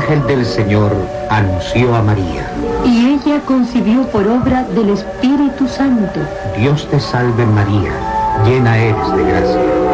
ángel del Señor anunció a María. Y ella concibió por obra del Espíritu Santo. Dios te salve María, llena eres de gracia.